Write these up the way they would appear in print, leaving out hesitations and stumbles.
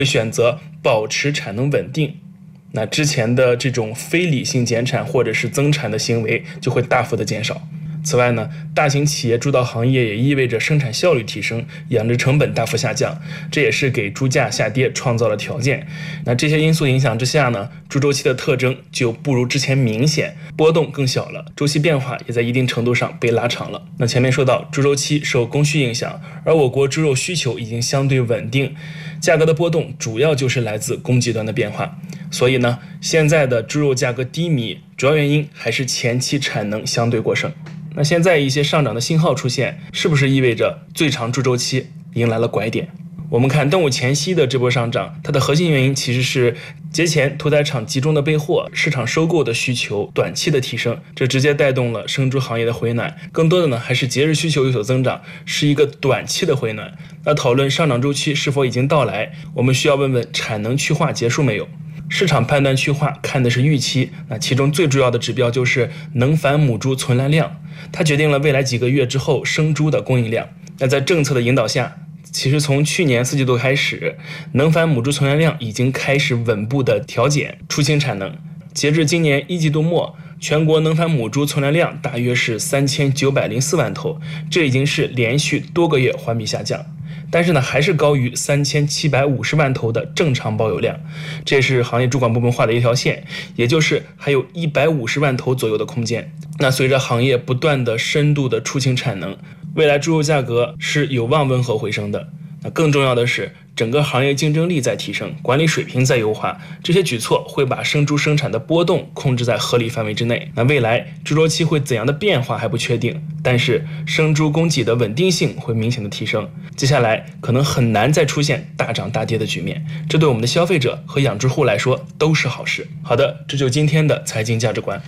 会选择保持产能稳定，那之前的这种非理性减产或者是增产的行为就会大幅的减少。此外呢，大型企业主导行业也意味着生产效率提升，养殖成本大幅下降，这也是给猪价下跌创造了条件。那这些因素影响之下呢，猪周期的特征就不如之前明显，波动更小了，周期变化也在一定程度上被拉长了。那前面说到，猪周期受供需影响，而我国猪肉需求已经相对稳定，价格的波动主要就是来自供给端的变化。所以呢，现在的猪肉价格低迷，主要原因还是前期产能相对过剩。那现在一些上涨的信号出现，是不是意味着最长猪周期迎来了拐点？我们看端午前夕的这波上涨，它的核心原因其实是节前屠宰场集中的备货，市场收购的需求短期的提升，这直接带动了生猪行业的回暖。更多的呢，还是节日需求有所增长，是一个短期的回暖。那讨论上涨周期是否已经到来，我们需要问问产能去化结束没有？市场判断去化看的是预期，那其中最主要的指标就是能繁母猪存栏量，它决定了未来几个月之后生猪的供应量。那在政策的引导下，其实从去年4季度开始，能繁母猪存栏量已经开始稳步的调减出清产能。截至今年1季度末，全国能繁母猪存栏量大约是3904万头，这已经是连续多个月环比下降。但是呢，还是高于3750万头的正常保有量，这也是行业主管部门画的一条线，也就是还有150万头左右的空间。那随着行业不断的深度的出清产能，未来猪肉价格是有望温和回升的。那更重要的是，整个行业竞争力在提升，管理水平在优化，这些举措会把生猪生产的波动控制在合理范围之内。那未来猪周期会怎样的变化还不确定，但是生猪供给的稳定性会明显的提升，接下来可能很难再出现大涨大跌的局面，这对我们的消费者和养殖户来说都是好事。好的，这就是今天的财经价值观。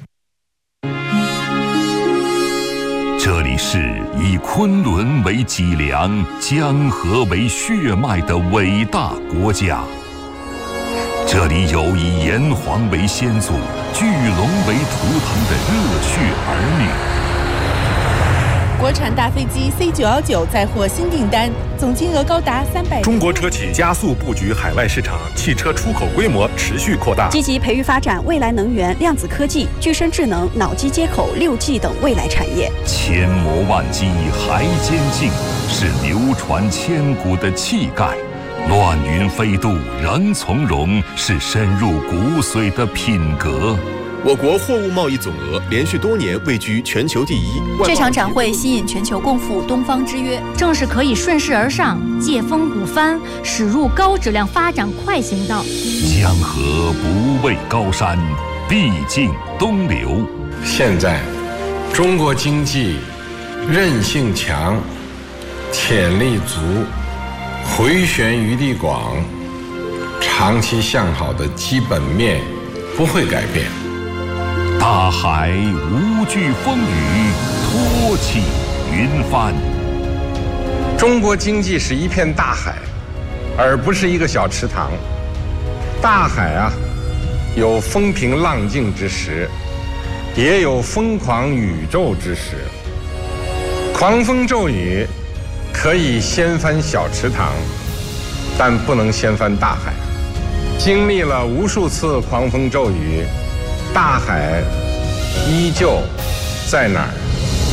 这里是以昆仑为脊梁、江河为血脉的伟大国家，这里有以炎黄为先祖、巨龙为图腾的热血儿女。 国产大飞机 C919 再获新订单，总金额高达300亿。 中国车企加速布局海外市场，汽车出口规模持续扩大， 积极培育发展未来能源、量子科技、具身智能、脑机接口、6G 等未来产业。 千磨万击还坚劲，是流传千古的气概；乱云飞渡仍从容，是深入骨髓的品格。 我国货物贸易总额连续多年位居全球第一。 这场展会吸引全球共赴东方之约， 正是可以顺势而上，借风鼓帆，驶入高质量发展快行道。 江河不畏高山，必尽东流。 现在，中国经济韧性强，潜力足，回旋余地广，长期向好的基本面不会改变。 大海无惧风雨，托起云帆。 中国经济是一片大海，而不是一个小池塘。大海啊，有风平浪静之时，也有疯狂宇宙之时。狂风骤雨可以掀翻小池塘，但不能掀翻大海。经历了无数次狂风骤雨，大海依旧在哪儿？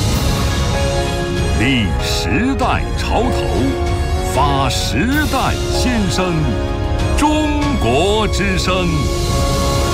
立时代潮头，发时代先声，中国之声。